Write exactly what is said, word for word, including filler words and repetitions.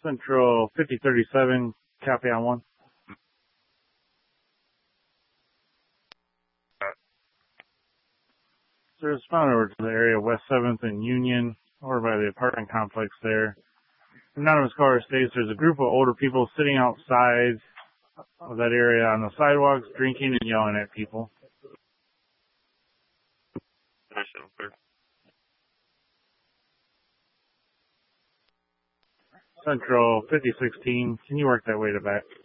Central fifty thirty-seven, copy on one. So respond over to the area West seventh and Union, or by the apartment complex there. Anonymous caller states there's a group of older people sitting outside of that area on the sidewalks, drinking and yelling at people. Central fifty sixteen, can you work that way to back?